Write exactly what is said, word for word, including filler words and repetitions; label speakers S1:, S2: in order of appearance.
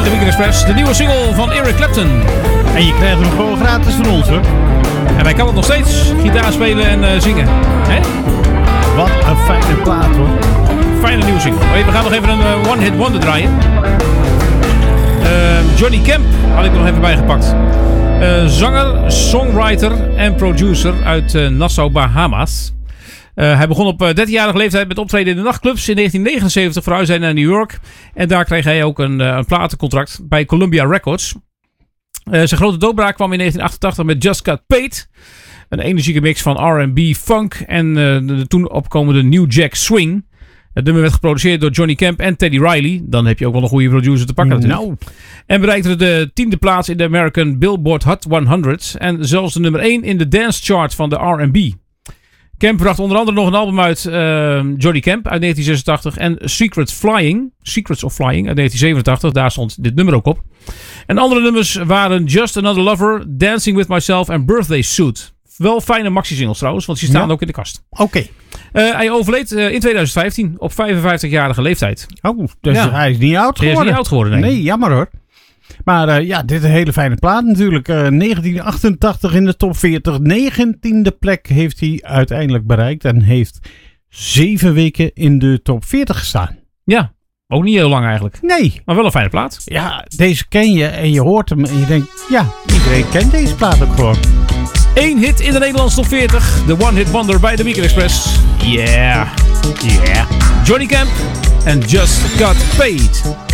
S1: bij de Weekend Express. De nieuwe single van Eric Clapton.
S2: En je krijgt hem gewoon gratis van ons, hoor.
S1: En hij kan het nog steeds. Gitaar spelen en uh, zingen. Hè?
S2: Wat een fijne plaat, hoor.
S1: Fijne nieuwe single. Hey, we gaan nog even een uh, one-hit wonder draaien. Uh, Johnny Camp had ik er nog even bij gepakt. Uh, zanger, songwriter en producer uit uh, Nassau, Bahamas. Uh, hij begon op uh, dertienjarige leeftijd met optreden in de nachtclubs. In negentien negenenzeventig verhuisde hij naar New York. En daar kreeg hij ook een, uh, een platencontract bij Columbia Records. Uh, zijn grote doorbraak kwam in negentien achtentachtig met Just Got Paid. Een energieke mix van R en B, funk en uh, de, de toen opkomende New Jack Swing. Het nummer werd geproduceerd door Johnny Camp en Teddy Riley. Dan heb je ook wel een goede producer te pakken natuurlijk.
S2: Nou.
S1: En bereikte de tiende plaats in de American Billboard Hot honderd. En zelfs de nummer één in de dance chart van de R en B. Camp bracht onder andere nog een album uit, uh, Johnny Camp uit negentien zesentachtig en Secret Flying, Secrets of Flying uit negentien zevenentachtig. Daar stond dit nummer ook op. En andere nummers waren Just Another Lover, Dancing With Myself en Birthday Suit. Wel fijne maxi-singles trouwens, want die staan ja. ook in de kast.
S2: Oké. Okay.
S1: Uh, hij overleed uh, in twintig vijftien op vijfenvijftigjarige leeftijd.
S2: Oh, dus ja. hij is niet oud geworden.
S1: Hij is niet oud geworden, nee.
S2: Nee, jammer hoor. Maar uh, ja, dit is een hele fijne plaat natuurlijk. Uh, negentien achtentachtig in de top veertig. negentiende plek heeft hij uiteindelijk bereikt. En heeft zeven weken in de top veertig gestaan.
S1: Ja, ook niet heel lang eigenlijk.
S2: Nee.
S1: Maar wel een fijne plaat.
S2: Ja, deze ken je en je hoort hem en je denkt... Ja, iedereen kent deze plaat ook gewoon.
S1: Eén hit in de Nederlandse top veertig. De One Hit Wonder bij de Weekend Express. Yeah. Yeah. Johnny Camp en Just Got Paid.